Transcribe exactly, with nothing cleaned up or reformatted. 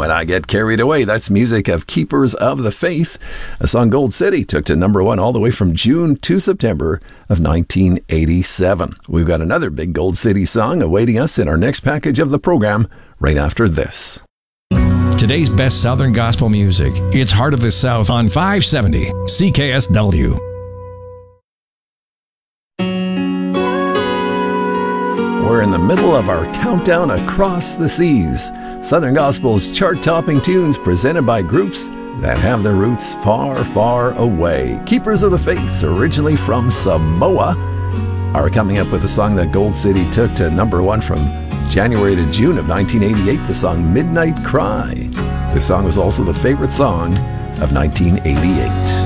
When I Get Carried Away. That's music of Keepers of the Faith. A song Gold City took to number one all the way from June to September of nineteen eighty-seven. We've got another big Gold City song awaiting us in our next package of the program right after this. Today's best Southern gospel music. It's Heart of the South on five seventy C K S W. We're in the middle of our countdown across the seas. Southern Gospel's chart-topping tunes presented by groups that have their roots far, far away. Keepers of the Faith, originally from Samoa, are coming up with a song that Gold City took to number one from January to June of nineteen eighty-eight, the song Midnight Cry. This song was also the favorite song of nineteen eighty-eight.